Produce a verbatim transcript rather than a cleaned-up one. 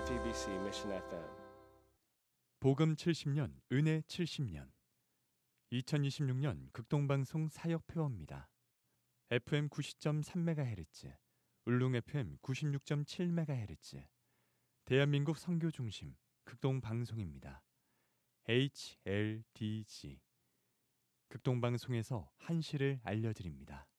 제이티비씨 Mission 에프엠. 복음 칠십 년, 은혜 칠십 년. 이천이십육 년 극동방송 사역표어입니다. 에프엠 구십 점 삼 메가헤르츠, 울릉 에프엠 구십육 점 칠 메가헤르츠, 대한민국 선교중심 극동방송입니다. 에이치엘디지. 극동방송에서 한시를 알려드립니다.